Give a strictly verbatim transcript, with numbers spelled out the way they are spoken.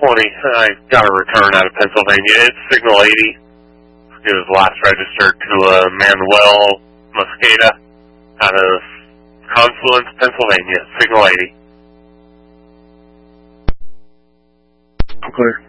twenty. I got a return out of Pennsylvania. It's Signal eighty. It was last registered to uh, Manuel Mosqueda out of Confluence, Pennsylvania. Signal eighty. I'm clear.